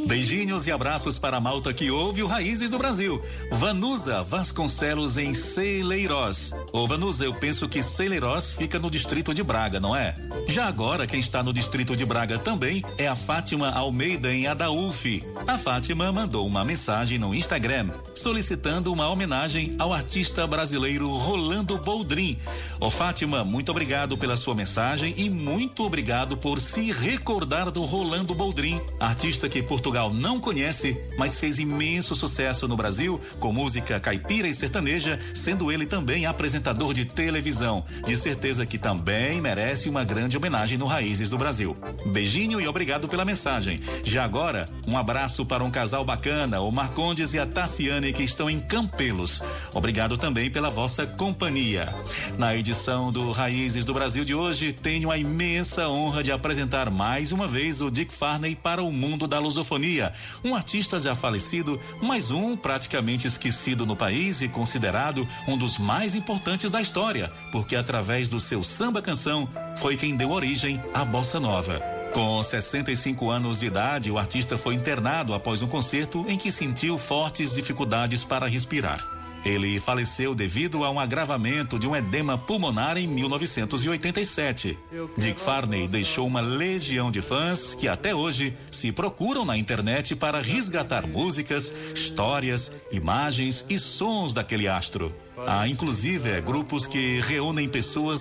Beijinhos e abraços para a malta que ouve o Raízes do Brasil. Vanusa Vasconcelos em Celeiros. Ô Vanusa, eu penso que Celeiros fica no distrito de Braga, não é? Já agora, quem está no distrito de Braga também é a Fátima Almeida em Adaúf. A Fátima mandou uma mensagem no Instagram solicitando uma homenagem ao artista brasileiro Rolando Boldrin. Ô Fátima, muito obrigado pela sua mensagem e muito obrigado por se recordar do Rolando Boldrin, artista que Portugal não conhece, mas fez imenso sucesso no Brasil com música caipira e sertaneja, sendo ele também apresentador de televisão. De certeza que também merece uma grande homenagem no Raízes do Brasil. Beijinho e obrigado pela mensagem. Já agora, um abraço para um casal bacana, o Marcondes e a Tassiane, que estão em Campelos. Obrigado também pela vossa companhia. Na edição do Raízes do Brasil de hoje, tenho a imensa honra de apresentar mais uma vez o Dick Farney para o mundo da lusofonia, um artista já falecido, mas um praticamente esquecido no país e considerado um dos mais importantes da história, porque através do seu samba-canção foi quem deu origem à bossa nova. Com 65 anos de idade, o artista foi internado após um concerto em que sentiu fortes dificuldades para respirar. Ele faleceu devido a um agravamento de um edema pulmonar em 1987. Dick Farney deixou uma legião de fãs que até hoje se procuram na internet para resgatar músicas, histórias, imagens e sons daquele astro. Há inclusive grupos que reúnem pessoas